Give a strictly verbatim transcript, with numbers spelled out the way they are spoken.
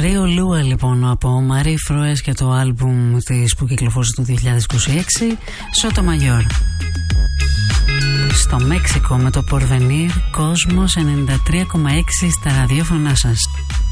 Ρίο Λούα λοιπόν από Μαρί Φρόες και το άλμπουμ της που κυκλοφόρησε το δύο χιλιάδες είκοσι έξι, Σότο Μαγιόρ. Στο Μέξικο με το Πορβενίρ, Κόσμος ενενήντα τρία κόμμα έξι στα ραδιόφωνά σας.